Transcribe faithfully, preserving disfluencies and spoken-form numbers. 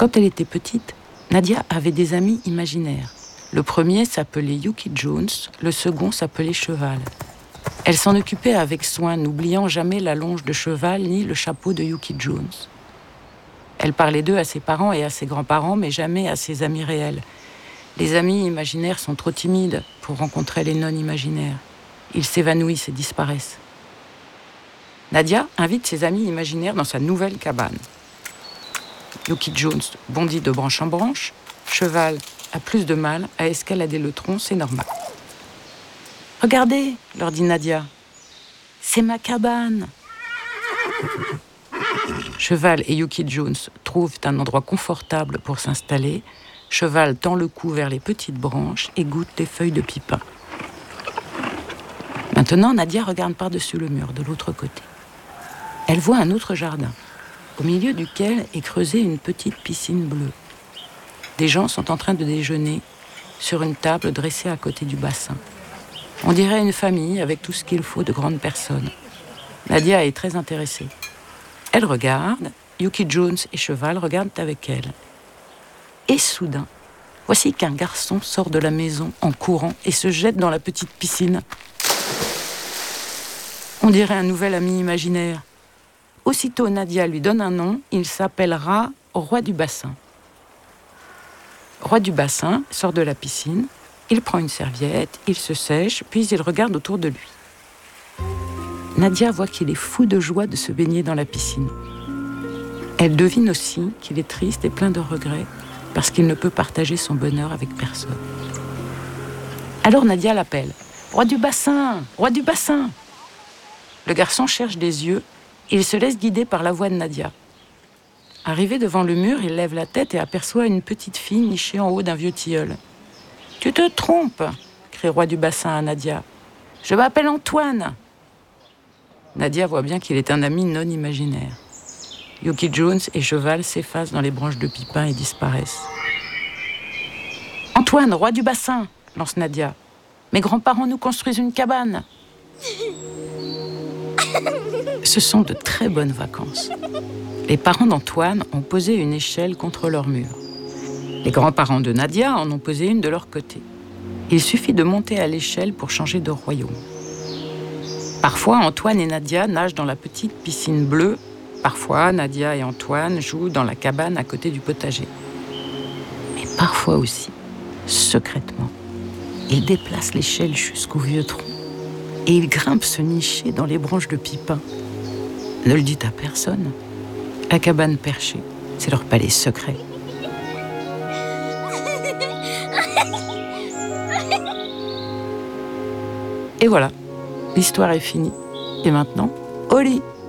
Quand elle était petite, Nadia avait des amis imaginaires. Le premier s'appelait Yuki Jones, le second s'appelait Cheval. Elle s'en occupait avec soin, n'oubliant jamais la longe de cheval ni le chapeau de Yuki Jones. Elle parlait d'eux à ses parents et à ses grands-parents, mais jamais à ses amis réels. Les amis imaginaires sont trop timides pour rencontrer les non-imaginaires. Ils s'évanouissent et disparaissent. Nadia invite ses amis imaginaires dans sa nouvelle cabane. Yuki Jones bondit de branche en branche. Cheval a plus de mal à escalader le tronc, c'est normal. « Regardez, leur dit Nadia, c'est ma cabane. » Cheval et Yuki Jones trouvent un endroit confortable pour s'installer. Cheval tend le cou vers les petites branches et goûte les feuilles de pipin. Maintenant, Nadia regarde par-dessus le mur, de l'autre côté. Elle voit un autre jardin, au milieu duquel est creusée une petite piscine bleue. Des gens sont en train de déjeuner sur une table dressée à côté du bassin. On dirait une famille avec tout ce qu'il faut de grandes personnes. Nadia est très intéressée. Elle regarde, Yuki Jones et Cheval regardent avec elle. Et soudain, voici qu'un garçon sort de la maison en courant et se jette dans la petite piscine. On dirait un nouvel ami imaginaire. Aussitôt, Nadia lui donne un nom, il s'appellera Roi du Bassin. Roi du Bassin sort de la piscine, il prend une serviette, il se sèche, puis il regarde autour de lui. Nadia voit qu'il est fou de joie de se baigner dans la piscine. Elle devine aussi qu'il est triste et plein de regrets parce qu'il ne peut partager son bonheur avec personne. Alors Nadia l'appelle. « Roi du Bassin! Roi du Bassin !» Le garçon cherche des yeux, il se laisse guider par la voix de Nadia. Arrivé devant le mur, il lève la tête et aperçoit une petite fille nichée en haut d'un vieux tilleul. « Tu te trompes !» crie Roi du Bassin à Nadia. « Je m'appelle Antoine !» Nadia voit bien qu'il est un ami non imaginaire. Yuki Jones et Cheval s'effacent dans les branches de pipin et disparaissent. « Antoine, Roi du Bassin !» lance Nadia. « Mes grands-parents nous construisent une cabane !» Ce sont de très bonnes vacances. Les parents d'Antoine ont posé une échelle contre leur mur. Les grands-parents de Nadia en ont posé une de leur côté. Il suffit de monter à l'échelle pour changer de royaume. Parfois, Antoine et Nadia nagent dans la petite piscine bleue. Parfois, Nadia et Antoine jouent dans la cabane à côté du potager. Mais parfois aussi, secrètement, ils déplacent l'échelle jusqu'au vieux tronc et ils grimpent se nicher dans les branches de pipin. Ne le dites à personne. La cabane perchée, c'est leur palais secret. Et voilà, l'histoire est finie. Et maintenant, au lit!